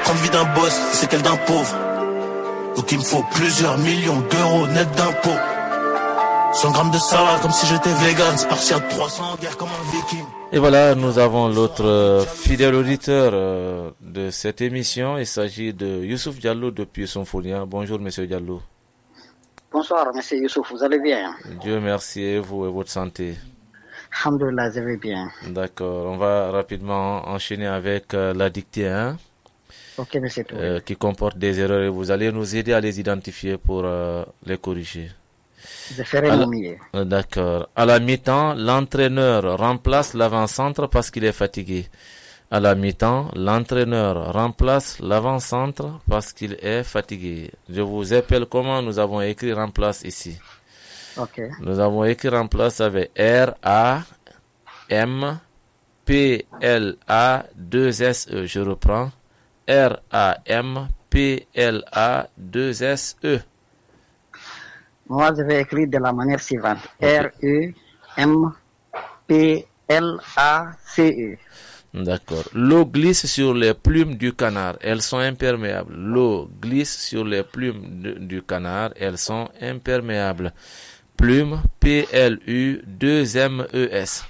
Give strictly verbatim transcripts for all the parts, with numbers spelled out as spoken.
train de vie d'un boss, c'est qu'elle d'un pauvre. Donc il me faut plusieurs millions d'euros net d'impôts. cent grammes de salade comme si j'étais vegan, Spartiate trois cents en guerre comme un viking. Et voilà, nous avons l'autre euh, fidèle auditeur euh, de cette émission. Il s'agit de Youssouf Diallo depuis Sonfonia. Bonjour monsieur Diallo. Bonsoir monsieur Youssouf, vous allez bien? Dieu merci, et vous et votre santé? Alhamdoulilah, je vais bien. D'accord, on va rapidement enchaîner avec euh, la dictée hein, Ok monsieur Touré. euh, qui comporte des erreurs et vous allez nous aider à les identifier pour euh, les corriger. Je ferai À mon la- mieux. euh, D'accord. À la mi-temps, l'entraîneur remplace l'avant-centre parce qu'il est fatigué. À la mi-temps, l'entraîneur remplace l'avant-centre parce qu'il est fatigué. Je vous appelle comment nous avons écrit remplace ici. Ok. Nous avons écrit remplace avec R A M P L A deux S E. Je reprends. R A M P L A deux S E. Moi, je vais écrire de la manière suivante. Ok. R E M P L A C E. D'accord. L'eau glisse sur les plumes du canard. Elles sont imperméables. L'eau glisse sur les plumes de- du canard. Elles sont imperméables. Plume, P L U deux M E S.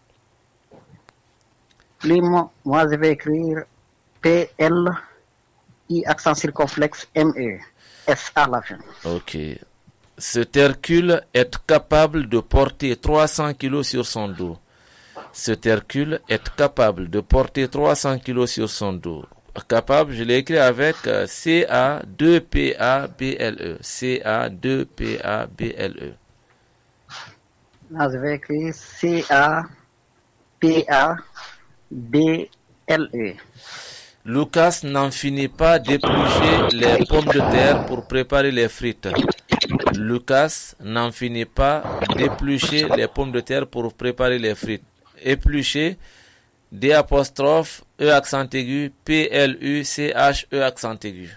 Plume, moi, je vais écrire P L I accent circonflexe M E. S à la fin. Ok. Cet Hercule est capable de porter trois cents kilos sur son dos. Cet Hercule est capable de porter trois cents kilos sur son dos. Capable, je l'ai écrit avec euh, C A deux P A B L E. C A deux P A B L E. Là, je vais écrire C A P A B L E. Lucas n'en finit pas d'éplucher les pommes de terre pour préparer les frites. Lucas n'en finit pas d'éplucher les pommes de terre pour préparer les frites. Éplucher, D apostrophe, E accent aigu, P L U C H E accent aigu.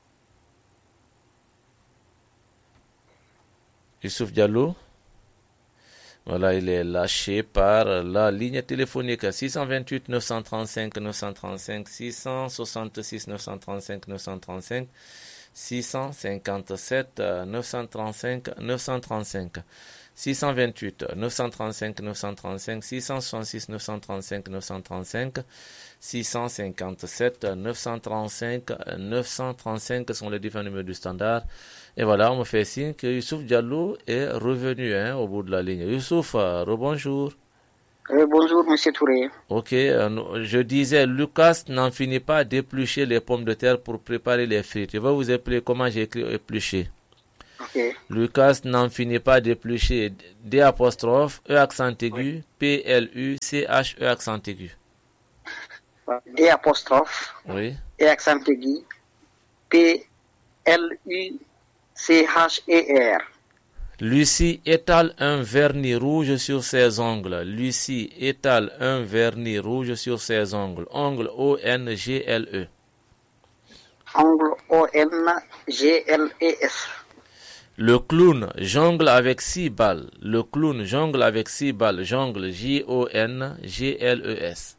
Youssouf Diallo. Voilà, il est lâché par la ligne téléphonique six cent vingt-huit neuf cent trente-cinq neuf cent trente-cinq, six cent soixante-six neuf cent trente-cinq neuf cent trente-cinq, six cent cinquante-sept neuf cent trente-cinq neuf cent trente-cinq, six cent vingt-huit neuf cent trente-cinq neuf cent trente-cinq, six cent soixante-six neuf cent trente-cinq neuf cent trente-cinq, six cent cinquante-sept neuf cent trente-cinq neuf cent trente-cinq sont les différents numéros du standard. Et voilà, on me fait signe que Youssouf Diallo est revenu hein, au bout de la ligne. Youssouf, euh, rebonjour. Euh, bonjour, monsieur Touré. Ok, euh, nous- je disais, Lucas n'en finit pas d'éplucher les pommes de terre pour préparer les frites. Je vais vous appeler comment j'ai écrit éplucher. Ok. Lucas n'en finit pas d'éplucher D apostrophe, E accent aigu, P L U C H E accent aigu. D apostrophe, Oui. et accent aigu, P L U C H E R. Lucie étale un vernis rouge sur ses ongles. Lucie étale un vernis rouge sur ses ongles. Ongles O N G L E. Angle O N G L E S. Le clown jongle avec six balles. Le clown jongle avec six balles. Jongle J O N G L E S.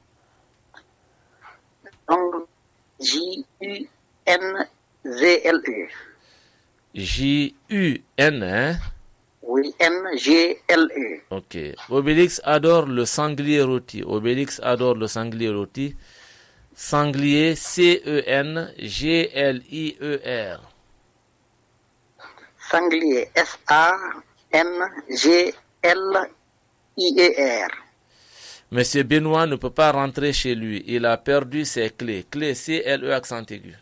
Angle J U N G L E. J U N, hein? Oui, N G L E. Ok. Obélix adore le sanglier rôti. Obélix adore le sanglier rôti. Sanglier C E N G L I E R. Sanglier S A N G L I E R. Monsieur Benoît ne peut pas rentrer chez lui. Il a perdu ses clés. Clés C L E accent aigu.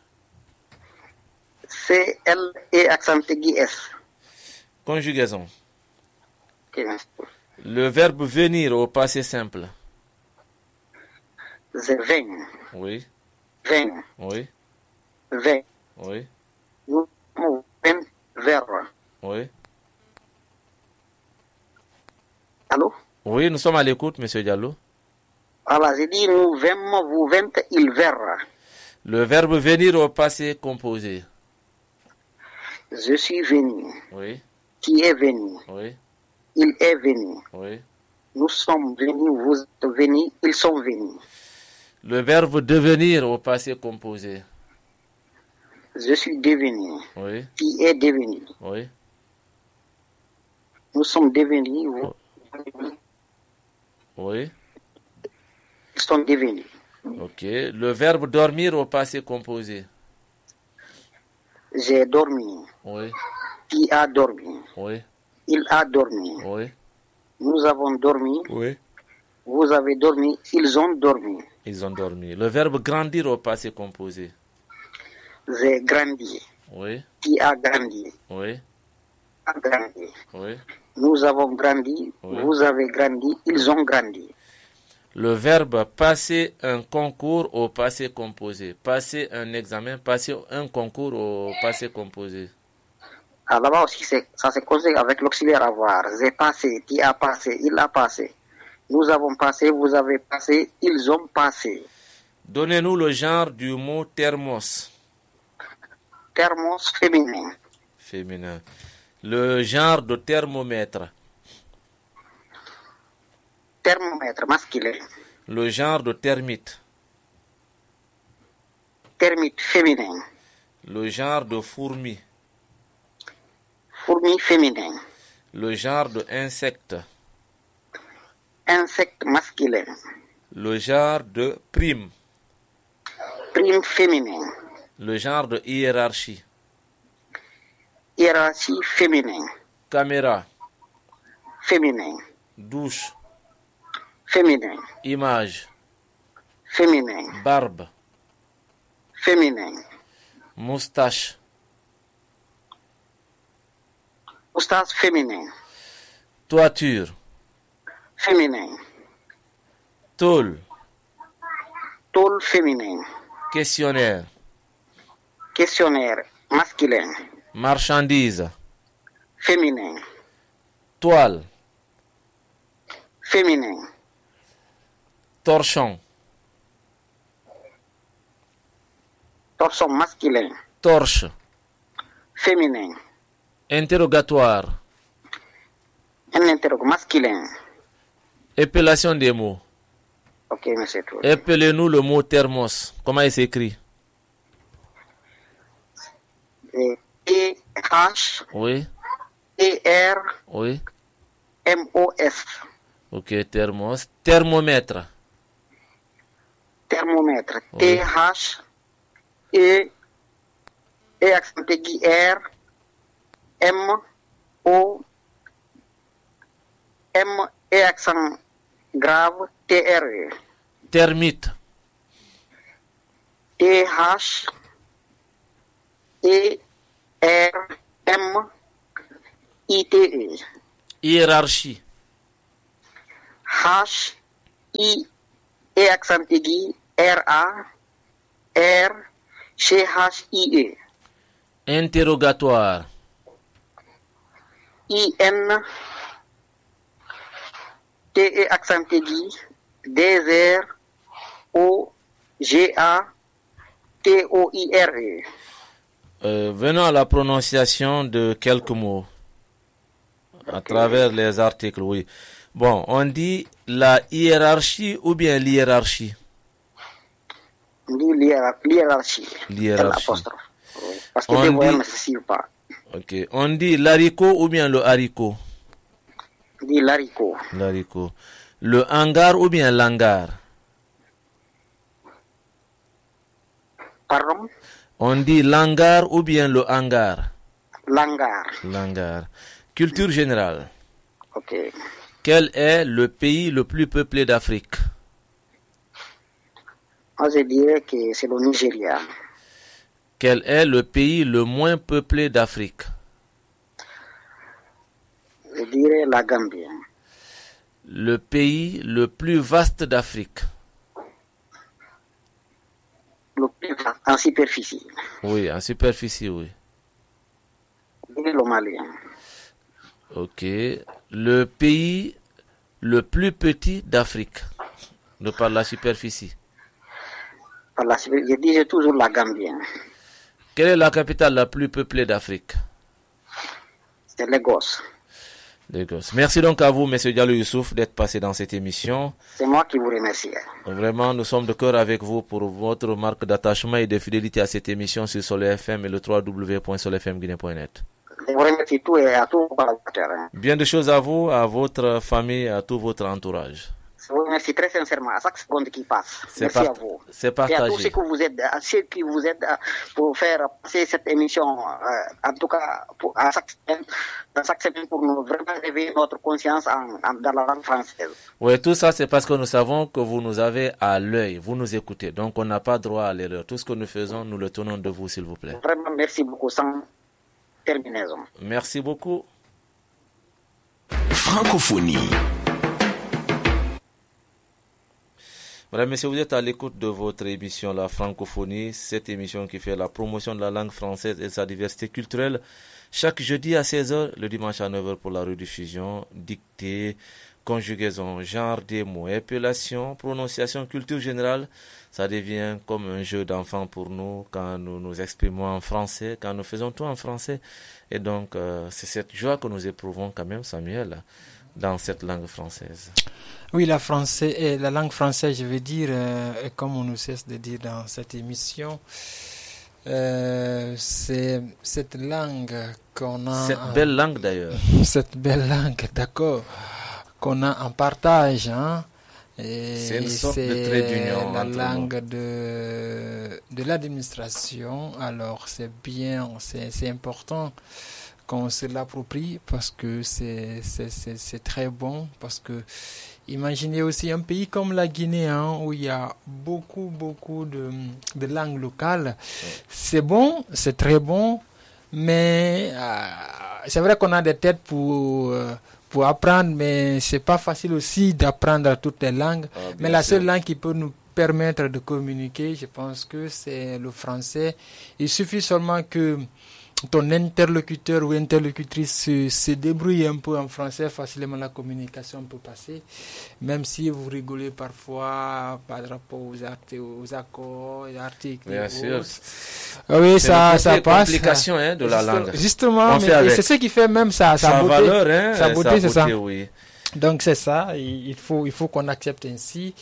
C L E accent aigu S. Conjugaison. Ok, merci. Le verbe venir au passé simple. Je viens, Oui, viens, oui, viens. oui, Nous venons vers. oui. Allô? Oui, nous sommes à l'écoute, monsieur Diallo. Voilà, j'ai dit nous venons, vous venez, il verra. Le verbe venir au passé composé. Je suis venu. Oui, Qui est venu? oui, Il est venu. oui. Nous sommes venus, vous êtes venus, ils sont venus. Le verbe devenir au passé composé. Je suis devenu. Oui. Qui est devenu. Oui. Nous sommes devenus. Oui. Ils sont devenus. Ok. Le verbe dormir au passé composé. J'ai dormi. Oui. Qui a dormi. Oui. Il a dormi. Oui. Nous avons dormi. Oui. Vous avez dormi. Ils ont dormi. Ils ont dormi. Le verbe grandir au passé composé. J'ai grandi. Oui. Qui a grandi. Oui. A grandi. Oui. Nous avons grandi. Oui. Vous avez grandi. Ils ont grandi. Le verbe passer un concours au passé composé. Passer un examen, passer un concours au passé composé. Ah, là-bas aussi, c'est- ça se construit avec l'auxiliaire avoir. J'ai passé, qui a passé, il a passé. Nous avons passé, vous avez passé, ils ont passé. Donnez-nous le genre du mot thermos, Thermos féminin. féminin. Le genre de thermomètre. Thermomètre masculin. Le genre de thermite. Thermite féminin. Le genre de fourmi. Fourmi féminin. Le genre de insecte. Insecte masculin. Le genre de prime. Prime féminin. Le genre de hiérarchie. Hiérarchie féminin. Caméra. Féminin. Douche. Féminin. Image. Féminin. Barbe. Féminin. Moustache. Moustache féminin. Toiture. Féminin. Tôle. Tôle féminin. Questionnaire. Questionnaire masculin. Marchandise. Féminin. Toile. Féminin. Torchon. Torsion masculin. Torche. Féminin. Interrogatoire. Un interrogatoire masculin. Épellation des mots. Ok, monsieur Tour. Épelez-nous le mot thermos. Comment il s'écrit? E H Oui. E R Oui. M O S. Ok, thermos. Thermomètre. Thermomètre. Oui. T H E E accent aigu R M O M E accent grave T R E. Termite. T H E R M I T E. Hiérarchie. H I E accent aigu R A R C H I E. Interrogatoire. I N T E accent aigu D R O G A T O I R E. Euh, venons à la prononciation de quelques mots à travers les articles, oui. Bon, on dit la hiérarchie ou bien l'hiérarchie? On dit l'hiérar- l'hiérarchie. L'hiérarchie. L'apostrophe. Oui. Parce que On les dit- voyelles ne se suivent pas. Ok. On dit l'haricot ou bien le haricot? On dit l'haricot. L'haricot. Le hangar ou bien l'hangar? Pardon? On dit l'hangar ou bien le hangar? L'hangar. L'hangar. Culture générale. Ok. Quel est le pays le plus peuplé d'Afrique? Moi, je dirais que c'est le Nigeria. Quel est le pays le moins peuplé d'Afrique? Je dirais la Gambie. Le pays le plus vaste d'Afrique? Le plus vaste en superficie. Oui, en superficie, oui. Je dirais le Mali. Ok. Le pays le plus petit d'Afrique, de par la superficie. Par la super- Je disais toujours la Gambie. Quelle est la capitale la plus peuplée d'Afrique? C'est Lagos. D'accord. Merci donc à vous, M. Diallo Youssouf, d'être passé dans cette émission. C'est moi qui vous remercie. Vraiment, nous sommes de cœur avec vous pour votre marque d'attachement et de fidélité à cette émission sur Soleil F M et le w w w point soleil f m guinée point net. Je vous remercie tout et à tous vos collaborateurs. Bien de choses à vous, à votre famille, à tout votre entourage. Je vous remercie très sincèrement à chaque seconde qui passe. C'est Merci part... à vous. C'est partagé. Et à tous ceux qui vous aident, à ceux qui vous aident pour faire passer cette émission, euh, en tout cas pour, à chaque semaine, dans chaque semaine pour nous vraiment réveiller notre conscience en, en, dans la langue française. Oui, tout ça c'est parce que nous savons que vous nous avez à l'œil, vous nous écoutez. Donc on n'a pas droit à l'erreur. Tout ce que nous faisons, nous le tenons de vous, s'il vous plaît. Vraiment, merci beaucoup, sans terminaison. Merci beaucoup. Francophonie. Mesdames, Messieurs, vous êtes à l'écoute de votre émission La Francophonie, cette émission qui fait la promotion de la langue française et de sa diversité culturelle. Chaque jeudi à seize heures, le dimanche à neuf heures pour la rediffusion, dictée, conjugaison, genre des mots, épellation, prononciation, culture générale. Ça devient comme un jeu d'enfant pour nous quand nous nous exprimons en français, quand nous faisons tout en français. Et donc, euh, c'est cette joie que nous éprouvons quand même, Samuel, dans cette langue française. Oui, la, français, et la langue française, je veux dire, euh, comme on nous cesse de dire dans cette émission, euh, c'est cette langue qu'on a... Cette en, belle langue d'ailleurs. Cette belle langue, d'accord, qu'on a en partage. Hein, et c'est une sorte c'est de trait d'union la entre langue nous. de, de l'administration. Alors, c'est bien, c'est, c'est important qu'on se l'approprie parce que c'est, c'est, c'est, c'est très bon, parce que imaginez aussi un pays comme la Guinée, hein, où il y a beaucoup, beaucoup de, de langues locales. C'est bon, c'est très bon, mais euh, c'est vrai qu'on a des têtes pour, euh, pour apprendre, mais c'est pas facile aussi d'apprendre toutes les langues. Ah, mais la sûr. seule langue qui peut nous permettre de communiquer, je pense que c'est le français. Il suffit seulement que ton interlocuteur ou interlocutrice se, se débrouille un peu en français, facilement la communication peut passer, même si vous rigolez parfois par rapport aux, art- aux accords, aux articles. Bien sûr. Oui, c'est ça, le ça passe. complication hein, de la Juste- langue. Justement, On fait mais avec. c'est ce qui fait même sa, sa, Sa beauté. valeur, hein, Sa beauté, c'est ça. oui. Donc c'est ça, il il faut, il faut qu'on accepte ainsi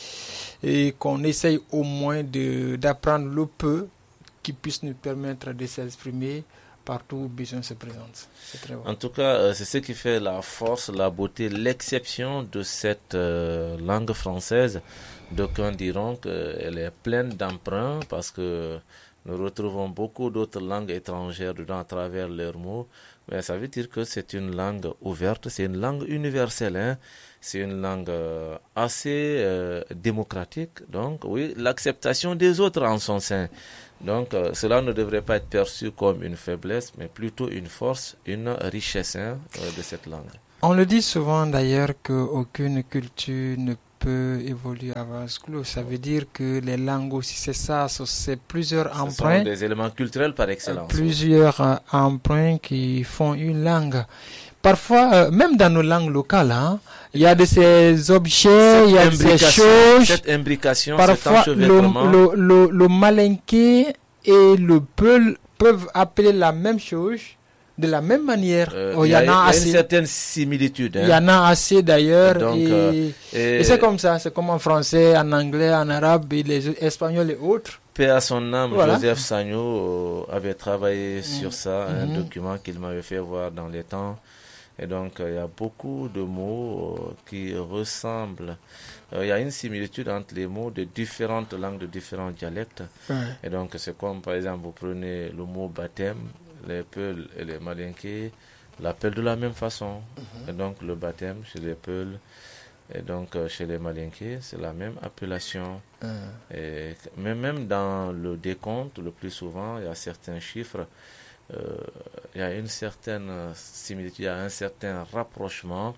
et qu'on essaye au moins de, d'apprendre le peu qui puisse nous permettre de s'exprimer partout où besoin se présente. C'est très bon. En tout cas, euh, c'est ce qui fait la force, la beauté, l'exception de cette euh, langue française. D'aucuns diront qu'elle est pleine d'emprunts parce que nous retrouvons beaucoup d'autres langues étrangères dedans à travers leurs mots. Mais ça veut dire que c'est une langue ouverte, c'est une langue universelle. Hein? C'est une langue euh, assez euh, démocratique. Donc, oui, l'acceptation des autres en son sein. Donc, euh, cela ne devrait pas être perçu comme une faiblesse, mais plutôt une force, une richesse hein, euh, de cette langue. On le dit souvent d'ailleurs qu'aucune culture ne peut évoluer à vase clos. Ça veut dire que les langues aussi, c'est ça, c'est plusieurs Ce sont emprunts. des éléments culturels par excellence. Plusieurs euh, emprunts qui font une langue. Parfois, euh, même dans nos langues locales, hein, il y a de ces objets, il y a de ces choses. Cette imbrication, Parfois, cet le, enchevêtrement. le, le, le malinké et le peul peuvent appeler la même chose de la même manière. Euh, Oh, il y y, a, en a il y a assez. une certaine similitude. Il y Hein. en a assez d'ailleurs. Donc, Et, euh, et- et c'est comme ça. C'est comme en français, en anglais, en arabe, et les espagnols et autres. Paix à son âme, Voilà. Joseph Sagno euh, avait travaillé sur ça, un Mhm. document qu'il m'avait fait voir dans les temps. Et donc, euh, il y a beaucoup de mots euh, qui ressemblent. Euh, il y a une similitude entre les mots de différentes langues, de différents dialectes. Ouais. Et donc, c'est comme, par exemple, vous prenez le mot baptême, les Peuls et les Malinqués l'appellent de la même façon. Mm-hmm. Et donc, le baptême chez les Peuls et donc euh, chez les Malinqués, c'est la même appellation. Mm. Et, mais même dans le décompte, le plus souvent, il y a certains chiffres, euh, il y a une certaine similitude, il y a un certain rapprochement.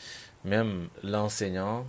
Même l'enseignant,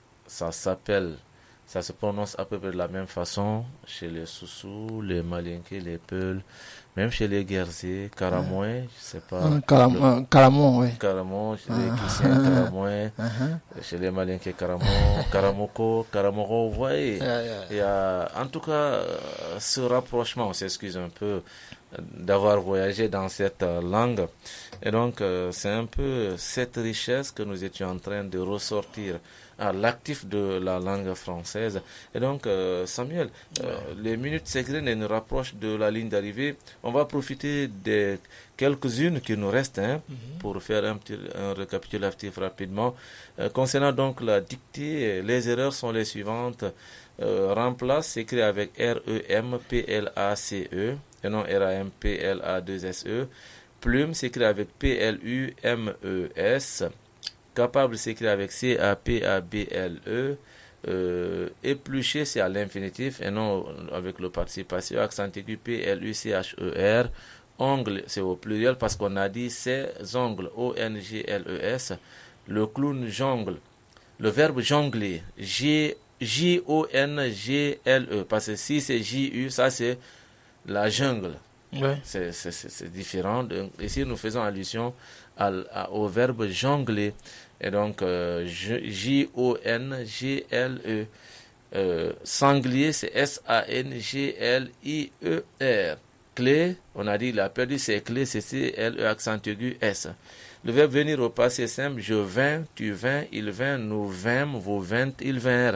ça s'appelle, ça se prononce à peu près de la même façon chez les Soussous, les Malinqués, les Peuls. Même chez les Guerzés, Caramoin, je sais pas. Uh, Caram le, uh, Caramon, oui. Caramon, chez Uh, les Kissiens, Caramoin, uh -huh. chez les Malinqués, Caramon, Caramoko, Caramoro, vous voyez. Yeah, yeah. Il y a, en tout cas, ce rapprochement, on s'excuse un peu d'avoir voyagé dans cette langue. Et donc, c'est un peu cette richesse que nous étions en train de ressortir à l'actif de la langue française. Et donc, euh, Samuel, euh, ouais. les minutes s'égrènent et nous rapprochent de la ligne d'arrivée. On va profiter des quelques-unes qui nous restent hein, mm-hmm. pour faire un petit un récapitulatif rapidement. Euh, concernant donc la dictée, les erreurs sont les suivantes. Euh, remplace s'écrit avec R E M P L A C E et non R A M P L A deux S E. Plume s'écrit avec P L U M E S. Capable s'écrit avec C A P A B L E. Euh, épluché c'est à l'infinitif et non avec le participe passé. Accent aigu P L U C H E R. Ongle c'est au pluriel parce qu'on a dit ses ongles O N G L E S. Le clown jongle. Le verbe jongler J J O N G L E parce que si c'est J U ça c'est la jungle. Ouais. C'est, c'est, c'est différent. Donc, ici, nous faisons allusion à, à, au verbe jongler. Et donc, euh, J O N G L E. Euh, sanglier, c'est S A N G L I E R. Clé, on a dit, il a perdu ses clés, c'est C L E accent aigu S. Le verbe venir au passé simple, je vins, tu vins, il vint, nous vîmes, vous vîntes, ils vinrent.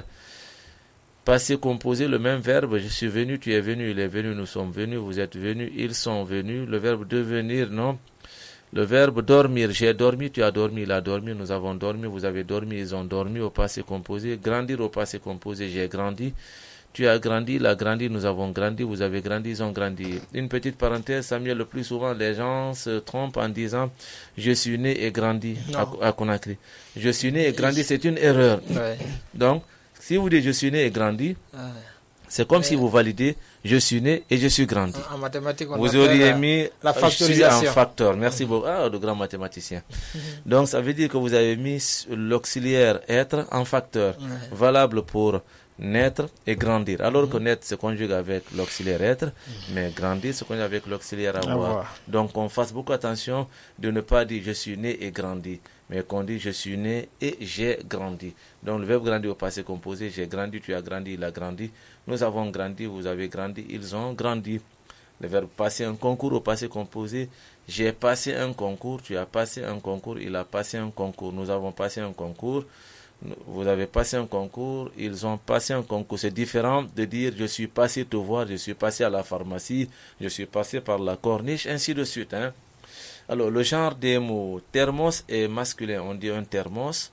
Passé composé, le même verbe, je suis venu, tu es venu, il est venu, nous sommes venus, vous êtes venus, ils sont venus. Le verbe devenir, non. Le verbe dormir, j'ai dormi, tu as dormi, il a dormi, nous avons dormi, vous avez dormi, ils ont dormi au passé composé. Grandir au passé composé, j'ai grandi, tu as grandi, il a grandi, nous avons grandi, vous avez grandi, ils ont grandi. Une petite parenthèse, Samuel, le plus souvent, les gens se trompent en disant je suis né et grandi à, à Conakry. Je suis né et grandi, c'est une erreur. Ouais. Donc, si vous dites je suis né et grandi, ouais. c'est comme mais si vous validez je suis né et je suis grandi. En mathématiques, on vous auriez la, mis la factorisation. Je suis un facteur. Merci mmh. beaucoup. Ah, de grands mathématiciens. Mmh. Donc, ça veut dire que vous avez mis l'auxiliaire être en facteur, mmh. valable pour naître et grandir. Alors mmh. que naître se conjugue avec l'auxiliaire être, mmh. mais grandir se conjugue avec l'auxiliaire avoir. avoir. Donc, on fasse beaucoup attention de ne pas dire je suis né et grandi, mais qu'on dit je suis né et j'ai grandi. Donc le verbe grandir au passé composé, j'ai grandi, tu as grandi, il a grandi, nous avons grandi, vous avez grandi, ils ont grandi. Le verbe passer un concours au passé composé, j'ai passé un concours, tu as passé un concours, il a passé un concours, nous avons passé un concours, vous avez passé un concours, ils ont passé un concours. C'est différent de dire je suis passé te voir, je suis passé à la pharmacie, je suis passé par la corniche, ainsi de suite. Hein. Alors, le genre des mots thermos est masculin. On dit un thermos,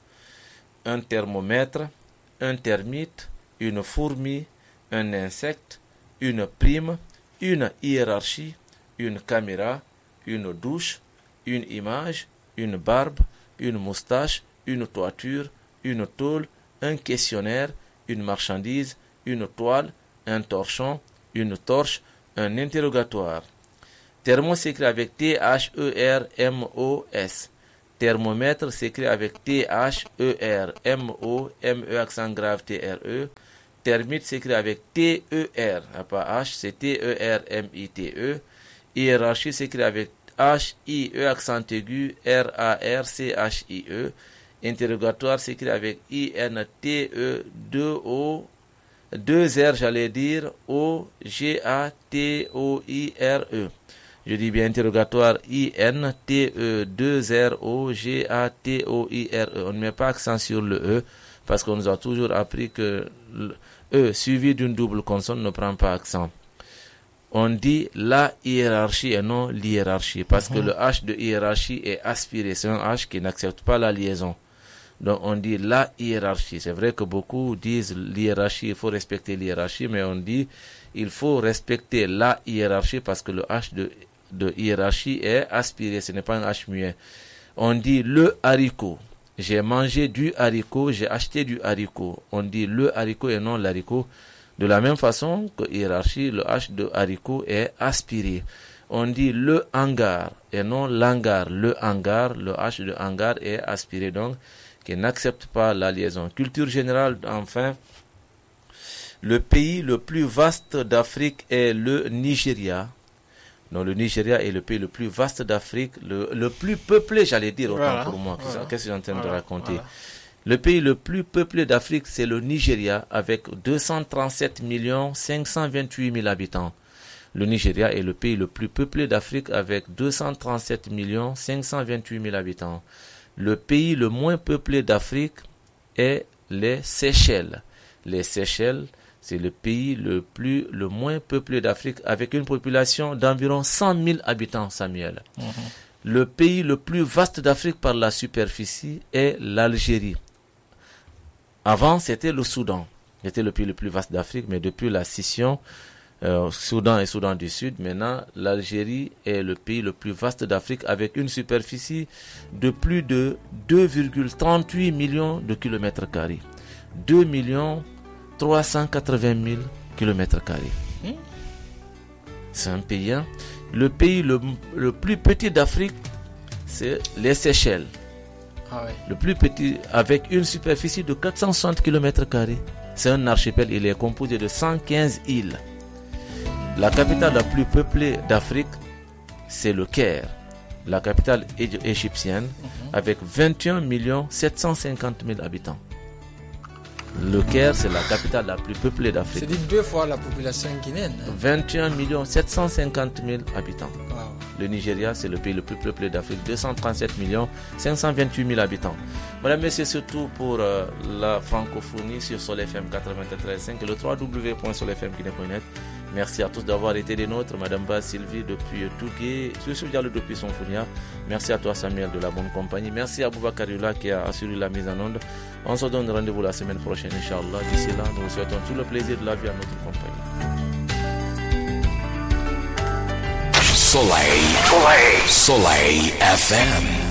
un thermomètre, un termite, une fourmi, un insecte, une prime, une hiérarchie, une caméra, une douche, une image, une barbe, une moustache, une toiture, une tôle, un questionnaire, une marchandise, une toile, un torchon, une torche, un interrogatoire. Thermos s'écrit avec T H E R M O S. Thermomètre s'écrit avec T H E R M O M E accent grave T R E. Termite s'écrit avec T E R, pas H, c'est T E R M I T E. Hiérarchie s'écrit avec H I E accent aigu R A R C H I E. Interrogatoire s'écrit avec I N T E deux O deux R, j'allais dire O G A T O I R E. Je dis bien interrogatoire I N T E deux R O G A T O I R E. On ne met pas accent sur le E parce qu'on nous a toujours appris que le E suivi d'une double consonne ne prend pas accent. On dit la hiérarchie et non l'hiérarchie parce mmh. que le H de hiérarchie est aspiré. C'est un H qui n'accepte pas la liaison. Donc on dit la hiérarchie. C'est vrai que beaucoup disent l'hiérarchie, il faut respecter l'hiérarchie, mais on dit il faut respecter la hiérarchie parce que le H de de hiérarchie est aspiré, ce n'est pas un H muet. On dit le haricot. J'ai mangé du haricot, j'ai acheté du haricot. On dit le haricot et non l'haricot. De la même façon que hiérarchie, le H de haricot est aspiré. On dit le hangar et non l'hangar. Le hangar, le H de hangar est aspiré, donc qui n'accepte pas la liaison. Culture générale, enfin. Le pays le plus vaste d'Afrique est le Nigeria. Non, le Nigeria est le pays le plus vaste d'Afrique, le, le plus peuplé, j'allais dire, autant Voilà, pour moi. voilà, Qu'est-ce que j'ai en train voilà, de raconter? voilà. Le pays le plus peuplé d'Afrique, c'est le Nigeria, avec deux cent trente-sept millions cinq cent vingt-huit mille habitants. Le Nigeria est le pays le plus peuplé d'Afrique, avec deux cent trente-sept millions cinq cent vingt-huit mille habitants. Le pays le moins peuplé d'Afrique est les Seychelles. Les Seychelles, c'est le pays le plus, le moins peuplé d'Afrique, avec une population d'environ cent mille habitants, Samuel. Mhm. Le pays le plus vaste d'Afrique par la superficie est l'Algérie. Avant, c'était le Soudan. C'était le pays le plus vaste d'Afrique, mais depuis la scission, euh, Soudan et Soudan du Sud, maintenant, l'Algérie est le pays le plus vaste d'Afrique, avec une superficie de plus de deux virgule trente-huit millions de kilomètres carrés. deux millions trois cent quatre-vingt mille kilomètres carrés. Hmm? C'est un pays. Hein? Le pays le, le plus petit d'Afrique, c'est les Seychelles. Ah ouais. Le plus petit, avec une superficie de quatre cent soixante kilomètres carrés. C'est un archipel, il est composé de cent quinze îles. La capitale la plus peuplée d'Afrique, c'est le Caire, la capitale ég- égyptienne, Mhm. avec vingt et un millions sept cent cinquante mille habitants. Le Caire, c'est la capitale la plus peuplée d'Afrique. C'est dit deux fois la population guinéenne. hein. vingt et un millions sept cent cinquante mille habitants. Wow. Le Nigeria, c'est le pays le plus peuplé d'Afrique, deux cent trente-sept millions cinq cent vingt-huit mille habitants. Madame, messieurs, c'est tout pour euh, la francophonie sur Sol F M quatre-vingt-treize virgule cinq et le w w w point sol f m guinée point net. Merci à tous d'avoir été des nôtres. Madame Bas Sylvie depuis Tougué, Soussou Diallo depuis Sonfonia. Merci à toi, Samuel, de la bonne compagnie. Merci à Boubacar Yula qui a assuré la mise en onde. On se donne rendez-vous la semaine prochaine, Inch'Allah. D'ici là, nous vous souhaitons tout le plaisir de la vie à notre compagnie. Soleil. Soleil. Soleil F M.